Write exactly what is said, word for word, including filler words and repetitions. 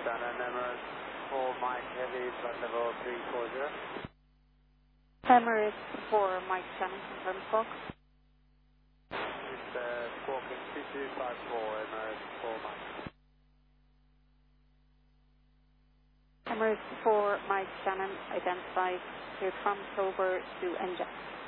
Shannon, Emirates four Mike Heavy, flight level three four zero. Emirates four Mike Shannon, confirm squawk. It's uh, squawking two two five four, Emirates four Mike. Emirates four Mike Shannon, identified, cleared from October to N J.